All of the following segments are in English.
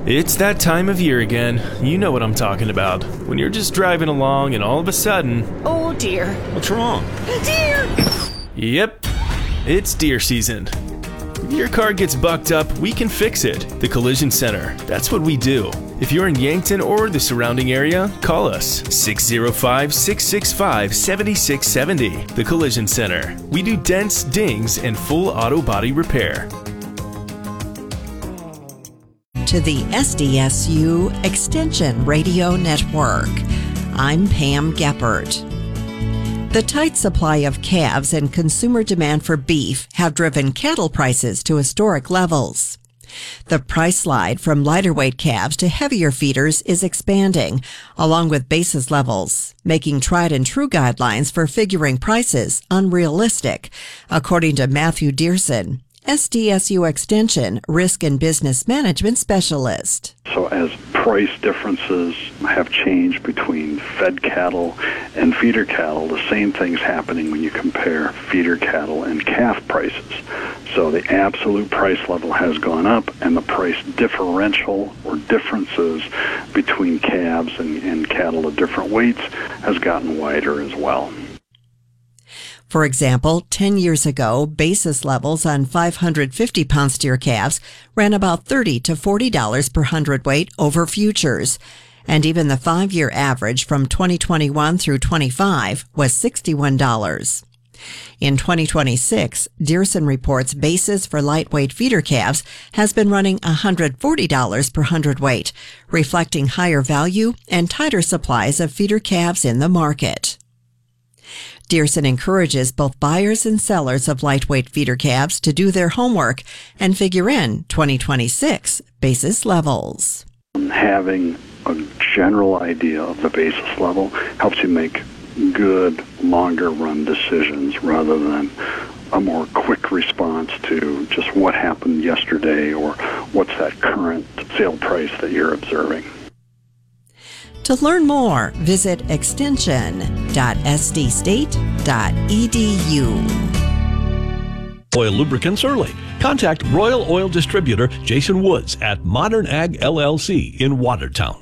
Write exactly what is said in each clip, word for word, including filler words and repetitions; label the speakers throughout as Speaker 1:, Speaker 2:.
Speaker 1: It's that time of year again. You know what I'm talking about. When you're just driving along and all of a sudden...
Speaker 2: Oh dear.
Speaker 3: What's wrong?
Speaker 2: Deer!
Speaker 1: Yep, it's deer season. If your car gets bucked up, we can fix it. The Collision Center. That's what we do. If you're in Yankton or the surrounding area, call us six oh five, six six five, seven six seven oh. The Collision Center. We do dents, dings, and full auto body repair.
Speaker 4: To the S D S U Extension Radio Network. I'm Pam Geppert. The tight supply of calves and consumer demand for beef have driven cattle prices to historic levels. The price slide from lighter weight calves to heavier feeders is expanding, along with basis levels, making tried and true guidelines for figuring prices unrealistic, according to Matthew Dearson, S D S U Extension Risk and Business Management Specialist.
Speaker 5: So as price differences have changed between fed cattle and feeder cattle, the same thing's happening when you compare feeder cattle and calf prices. So the absolute price level has gone up, and the price differential or differences between calves and, and cattle of different weights has gotten wider as well.
Speaker 4: For example, ten years ago, basis levels on five hundred fifty pound steer calves ran about thirty to forty dollars per hundredweight over futures. And even the five-year average from twenty twenty-one through twenty-five was sixty-one dollars. In twenty twenty-six, Dearson reports basis for lightweight feeder calves has been running one hundred forty dollars per hundredweight, reflecting higher value and tighter supplies of feeder calves in the market. Dearson encourages both buyers and sellers of lightweight feeder calves to do their homework and figure in twenty twenty-six basis levels.
Speaker 5: Having a general idea of the basis level helps you make good, longer-run decisions rather than a more quick response to just what happened yesterday or what's that current sale price that you're observing.
Speaker 4: To learn more, visit extension dot s d state dot e d u.
Speaker 3: Oil lubricants early. Contact Royal Oil Distributor Jason Woods at Modern Ag L L C in Watertown.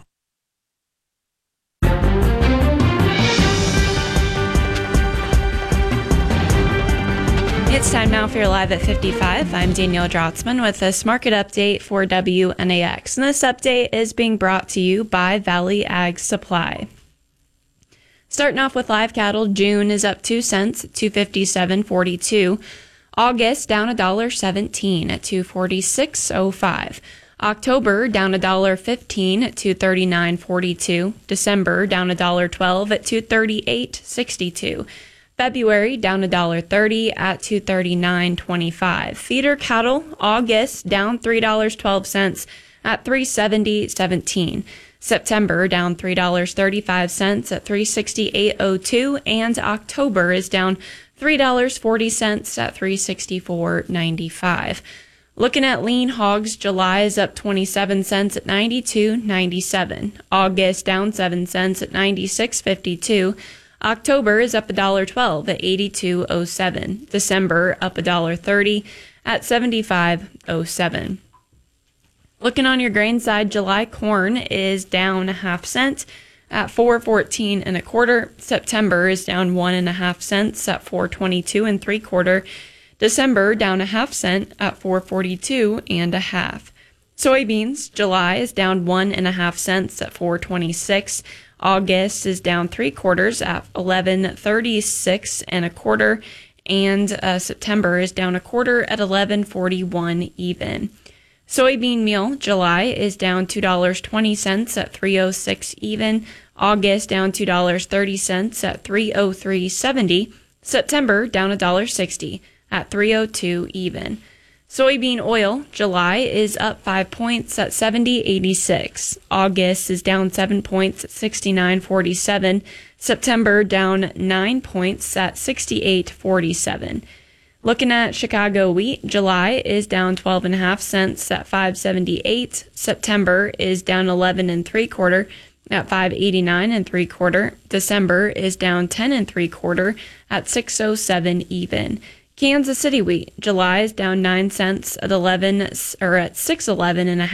Speaker 6: It's time now for your Live at fifty-five. I'm Danielle Drotzman with this market update for W N A X. And this update is being brought to you by Valley Ag Supply. Starting off with live cattle, June is up two cents at two fifty-seven forty-two. August down one dollar seventeen at two forty-six oh five. October down one dollar fifteen at two thirty-nine forty-two. December down one dollar twelve at two thirty-eight sixty-two. February down one dollar thirty at two thirty-nine twenty-five. Feeder cattle, August down three dollars and twelve cents at three seventy seventeen. September down three dollars and thirty-five cents at three sixty-eight oh two, and October is down three dollars and forty cents at three sixty-four ninety-five. Looking at lean hogs, July is up twenty-seven cents at ninety-two ninety-seven. August down seven cents at ninety-six fifty-two. October is up one dollar and twelve cents at eighty-two oh seven. December up one dollar and thirty cents at seventy-five oh seven. Looking on your grain side, July corn is down a half cent at four fourteen and a quarter. September is down one and a half cents at four twenty-two and three quarter. December down a half cent at four forty-two and a half. Soybeans, July is down one and a half cents at four twenty-six. August is down three quarters at eleven thirty-six and a quarter, and uh, September is down a quarter at eleven forty-one even. Soybean meal, July is down two dollars and twenty cents at three oh six even. August down two dollars and thirty cents at three oh three seventy. September down one dollar and sixty cents at three oh two even. Soybean oil, July is up five points at seventy eighty-six. August is down seven points at sixty-nine forty-seven. September down nine points at sixty-eight forty-seven. Looking at Chicago wheat, July is down twelve and a half cents at five seventy-eight. September is down eleven and three quarter at five eighty-nine and three quarter. December is down ten and three quarter at six oh seven even. Kansas City wheat, July is down nine cents at eleven or at six eleven and a half.